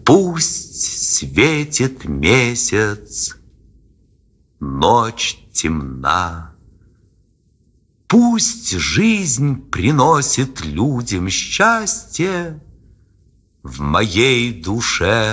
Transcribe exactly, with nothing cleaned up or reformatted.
Пусть светит месяц, ночь темна, пусть жизнь приносит людям счастье, в моей душе